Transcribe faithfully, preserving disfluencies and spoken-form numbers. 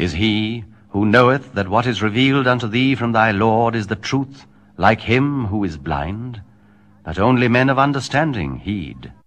Is he who knoweth that what is revealed unto thee from thy Lord is the truth, like him who is blind? That only men of understanding heed.